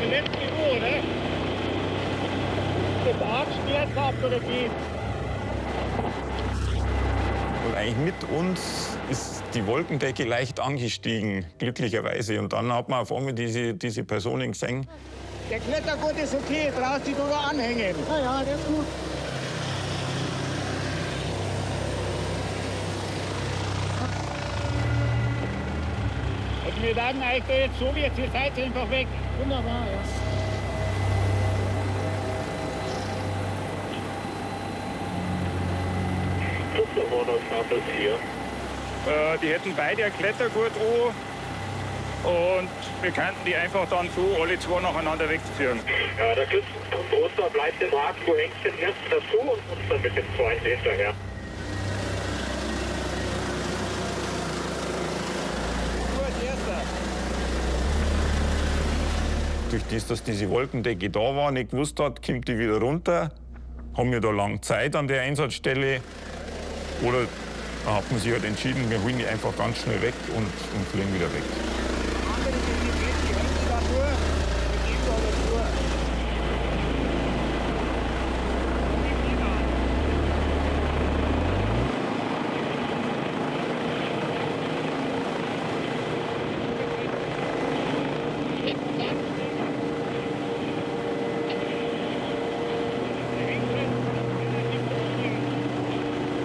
Die letzte Uhr, ne? Das Arsch schwer gehabt oder geht? Und eigentlich mit uns ist die Wolkendecke leicht angestiegen, glücklicherweise. Und dann hat man auf einmal diese Personen gesehen. Der Klettergurt ist okay, brauchst du nur anhängen. Ja, ja, der ist gut. Also wir sagen eigentlich jetzt so, wie jetzt ihr seid, einfach weg. Wunderbar, ja. Die hätten beide ein Klettergurt an und wir könnten die einfach dann so alle zwei nacheinander wegführen. Ja, der Großer bleibt im Haken, du hängst den ersten dazu und uns dann mit dem zweiten hinterher. Gut, erster. Durch das, dass diese Wolkendecke da war, nicht gewusst hat, kommt die wieder runter. Haben wir da lang Zeit an der Einsatzstelle? Oder hat man sich halt entschieden, wir holen die einfach ganz schnell weg und fliegen wieder weg.